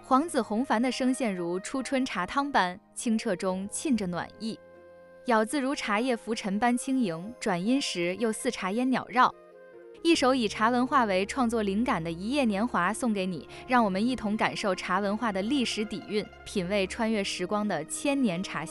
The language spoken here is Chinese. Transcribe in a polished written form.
黄子红矾的声线如初春茶汤般清澈中沁着暖意，咬字如茶叶浮尘般轻盈，转音时又似茶烟袅绕。一首以茶文化为创作灵感的一夜年华送给你，让我们一同感受茶文化的历史底蕴，品味穿越时光的千年茶香。